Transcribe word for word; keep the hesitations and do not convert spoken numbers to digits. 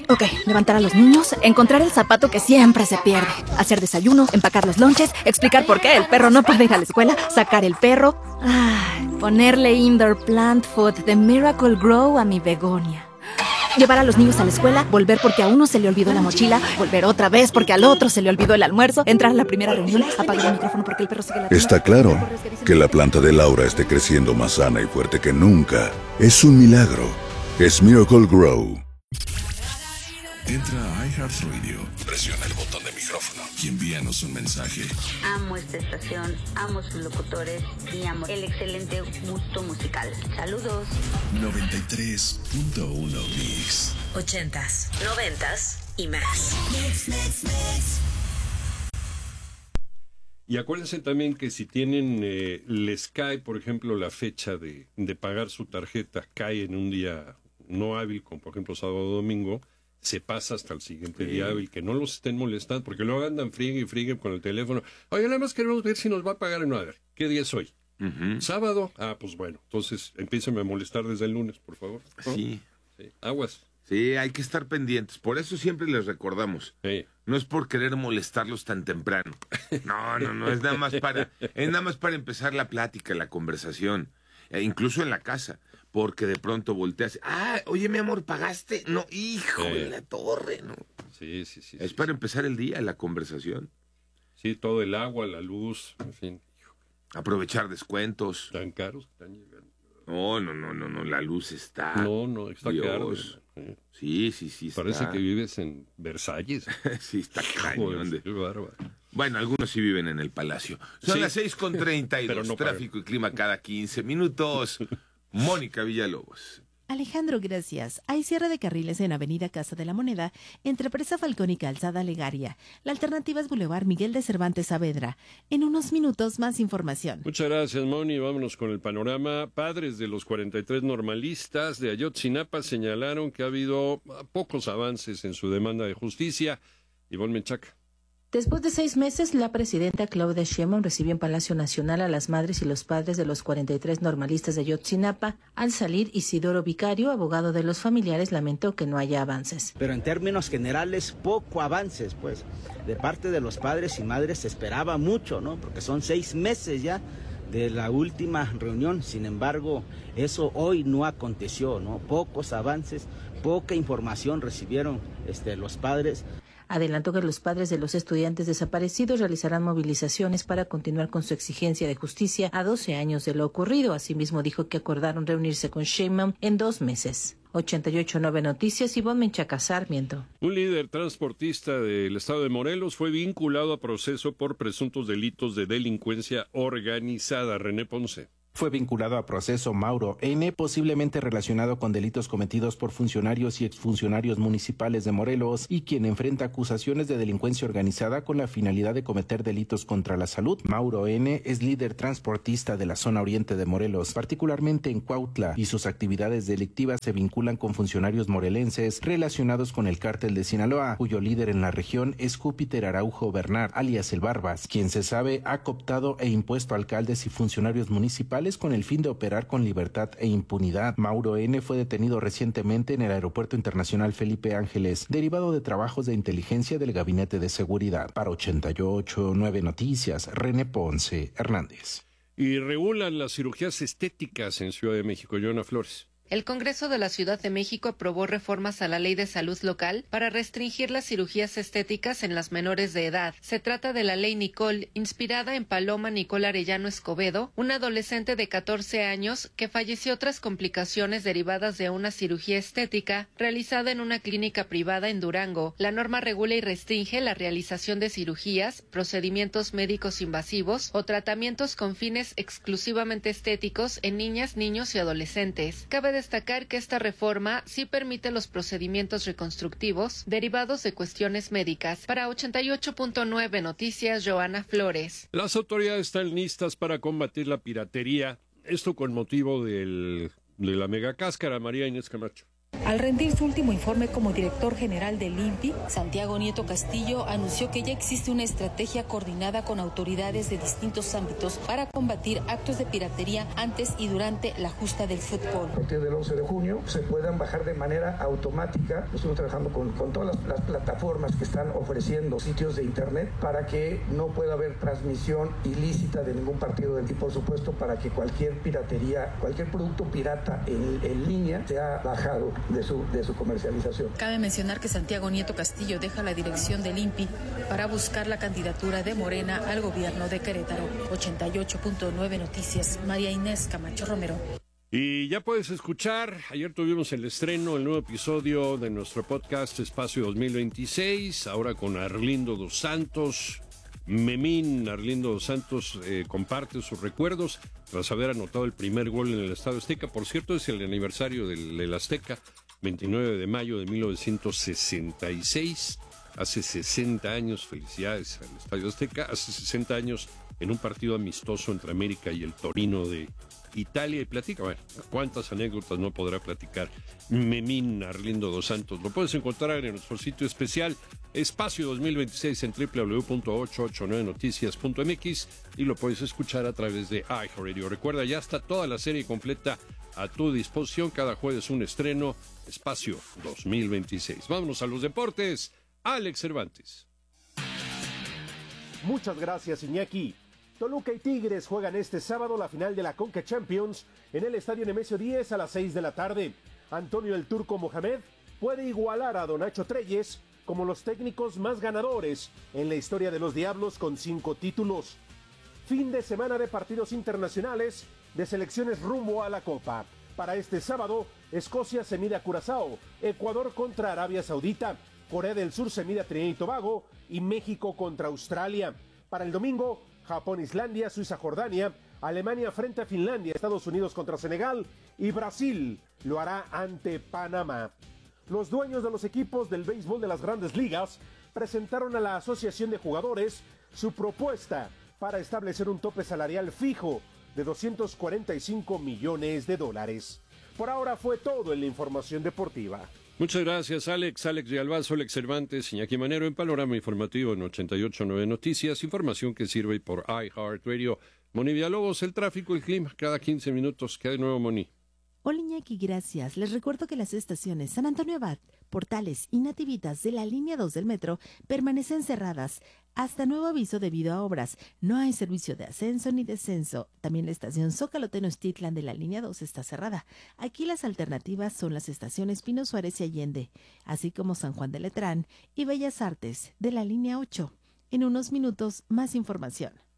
Ok, levantar a los niños, encontrar el zapato que siempre se pierde, hacer desayuno, empacar los lonches, explicar por qué el perro no puede ir a la escuela, sacar el perro, ay, ponerle indoor plant food de Miracle Grow a mi begonia. Llevar a los niños a la escuela, volver porque a uno se le olvidó la mochila, volver otra vez porque al otro se le olvidó el almuerzo, entrar a la primera reunión, apagar el micrófono porque el perro sigue ladrando. Está claro que la planta de Laura esté creciendo más sana y fuerte que nunca. Es un milagro. Es Miracle Grow. Entra a iHeartRadio, presiona el botón de micrófono y envíanos un mensaje. Amo esta estación, amo sus locutores y amo el excelente gusto musical. Saludos. noventa y tres punto uno Mix. Ochentas, noventas y más. Mix, mix, mix. Y acuérdense también que si tienen, eh, les cae, por ejemplo, la fecha de, de pagar su tarjeta, cae en un día no hábil, como por ejemplo sábado o domingo, se pasa hasta el siguiente sí. día hábil, que no los estén molestando, porque luego andan friegue y friegue con el teléfono. Oye, nada más queremos ver si nos va a pagar en no, a ver, ¿qué día es hoy? Uh-huh. ¿Sábado? Ah, pues bueno, entonces empiecen a molestar desde el lunes, por favor. ¿No? Sí. sí. Aguas. Sí, hay que estar pendientes, por eso siempre les recordamos. Sí. No es por querer molestarlos tan temprano. No, no, no, es nada más para, es nada más para empezar la plática, la conversación, eh, incluso en la casa. Porque de pronto volteas, ah, oye, mi amor, ¿pagaste? No, hijo sí. de la torre, ¿no? Sí, sí, sí. Es sí, para sí. empezar el día, la conversación. Sí, todo el agua, la luz, en fin. Aprovechar descuentos. ¿Tan caros que están llegando? No, no, no, no, no, la luz está... No, no, está Dios. caro. Sí, sí, sí, está... Parece que vives en Versalles. Sí, está cañón. De... bárbaro. Bueno, algunos sí viven en el Palacio. Son sí. las seis con treinta y dos, no tráfico pagan. Y clima cada quince minutos. Mónica Villalobos. Alejandro, gracias. Hay cierre de carriles en Avenida Casa de la Moneda, entre Presa Falcón y Calzada Legaria. La alternativa es Boulevard Miguel de Cervantes Saavedra. En unos minutos, más información. Muchas gracias, Moni. Vámonos con el panorama. Padres de los cuarenta y tres normalistas de Ayotzinapa señalaron que ha habido pocos avances en su demanda de justicia. Ivonne Menchaca. Después de seis meses, la presidenta Claudia Sheinbaum recibió en Palacio Nacional a las madres y los padres de los cuarenta y tres normalistas de Ayotzinapa. Al salir, Isidoro Vicario, abogado de los familiares, lamentó que no haya avances. Pero en términos generales, poco avances, pues. De parte de los padres y madres se esperaba mucho, ¿no? Porque son seis meses ya de la última reunión. Sin embargo, eso hoy no aconteció, ¿no? Pocos avances, poca información recibieron este, los padres. Adelantó que los padres de los estudiantes desaparecidos realizarán movilizaciones para continuar con su exigencia de justicia a doce años de lo ocurrido. Asimismo, dijo que acordaron reunirse con Sheinbaum en dos meses. ochenta y ocho punto nueve Noticias, Ivonne Menchaca Sarmiento. Un líder transportista del estado de Morelos fue vinculado a proceso por presuntos delitos de delincuencia organizada. René Ponce. Fue vinculado a proceso Mauro N., posiblemente relacionado con delitos cometidos por funcionarios y exfuncionarios municipales de Morelos, y quien enfrenta acusaciones de delincuencia organizada con la finalidad de cometer delitos contra la salud. Mauro N. es líder transportista de la zona oriente de Morelos, particularmente en Cuautla, y sus actividades delictivas se vinculan con funcionarios morelenses relacionados con el cártel de Sinaloa, cuyo líder en la región es Júpiter Araujo Bernard, alias El Barbas, quien se sabe ha cooptado e impuesto alcaldes y funcionarios municipales con el fin de operar con libertad e impunidad. Mauro N. fue detenido recientemente en el Aeropuerto Internacional Felipe Ángeles, derivado de trabajos de inteligencia del Gabinete de Seguridad. Para ochenta y ocho punto nueve Noticias, René Ponce Hernández. Y regulan las cirugías estéticas en Ciudad de México. Joana Flores. El Congreso de la Ciudad de México aprobó reformas a la Ley de Salud Local para restringir las cirugías estéticas en las menores de edad. Se trata de la Ley Nicole, inspirada en Paloma Nicole Arellano Escobedo, una adolescente de catorce años que falleció tras complicaciones derivadas de una cirugía estética realizada en una clínica privada en Durango. La norma regula y restringe la realización de cirugías, procedimientos médicos invasivos o tratamientos con fines exclusivamente estéticos en niñas, niños y adolescentes. Cabe destacar que esta reforma sí permite los procedimientos reconstructivos derivados de cuestiones médicas. Para ochenta y ocho punto nueve Noticias, Joana Flores. Las autoridades están listas para combatir la piratería, esto con motivo del, de la megacáscara. María Inés Camacho. Al rendir su último informe como director general del I N P I, Santiago Nieto Castillo anunció que ya existe una estrategia coordinada con autoridades de distintos ámbitos para combatir actos de piratería antes y durante la justa del fútbol. A partir del once de junio se puedan bajar de manera automática. Estamos trabajando con, con todas las, las plataformas que están ofreciendo sitios de internet para que no pueda haber transmisión ilícita de ningún partido del tipo, por supuesto, para que cualquier piratería, cualquier producto pirata en, en línea sea bajado de su, de su comercialización. Cabe mencionar que Santiago Nieto Castillo deja la dirección del I N P I para buscar la candidatura de Morena al gobierno de Querétaro. ochenta y ocho punto nueve Noticias, María Inés Camacho Romero. Y ya puedes escuchar, ayer tuvimos el estreno, el nuevo episodio de nuestro podcast Espacio dos mil veintiséis, ahora con Arlindo dos Santos. Memín Arlindo dos Santos eh, comparte sus recuerdos tras haber anotado el primer gol en el Estadio Azteca. Por cierto, es el aniversario del, del Azteca, veintinueve de mayo de mil novecientos sesenta y seis. Hace sesenta años, felicidades al Estadio Azteca, hace sesenta años en un partido amistoso entre América y el Torino de Italia. Y platica, bueno, cuántas anécdotas no podrá platicar Memín Arlindo dos Santos. Lo puedes encontrar en nuestro sitio especial Espacio dos mil veintiséis en doble u doble u doble u punto ochocientos ochenta y nueve noticias punto m x y lo puedes escuchar a través de iHeartRadio. Recuerda, ya está toda la serie completa a tu disposición. Cada jueves un estreno, Espacio dos mil veintiséis. Vámonos a los deportes. Alex Cervantes. Muchas gracias, Iñaki. Toluca y Tigres juegan este sábado la final de la Conca Champions en el Estadio Nemesio diez a las seis de la tarde. Antonio el Turco Mohamed puede igualar a Don Nacho Treyes como los técnicos más ganadores en la historia de los Diablos con cinco títulos. Fin de semana de partidos internacionales de selecciones rumbo a la Copa. Para este sábado, Escocia se mide a Curazao, Ecuador contra Arabia Saudita, Corea del Sur se mide a Trinidad y Tobago y México contra Australia. Para el domingo, Japón, Islandia, Suiza, Jordania, Alemania frente a Finlandia, Estados Unidos contra Senegal y Brasil lo hará ante Panamá. Los dueños de los equipos del béisbol de las grandes ligas presentaron a la Asociación de Jugadores su propuesta para establecer un tope salarial fijo de doscientos cuarenta y cinco millones de dólares. Por ahora fue todo en la información deportiva. Muchas gracias, Alex. Alex Villalbazo, Alex Cervantes, Iñaki Manero en Panorama Informativo en ochenta y ocho punto nueve Noticias. Información que sirve por iHeartRadio. Moni Villalobos, el tráfico, el clima, cada quince minutos. ¿Qué hay de nuevo, Moni? Hola, Iñaki, gracias. Les recuerdo que las estaciones San Antonio Abad, Portales y Nativitas de la línea dos del metro permanecen cerradas hasta nuevo aviso debido a obras. No hay servicio de ascenso ni descenso. También la estación Zócalo Tenochtitlan de la línea dos está cerrada. Aquí las alternativas son las estaciones Pino Suárez y Allende, así como San Juan de Letrán y Bellas Artes de la línea ocho. En unos minutos, más información.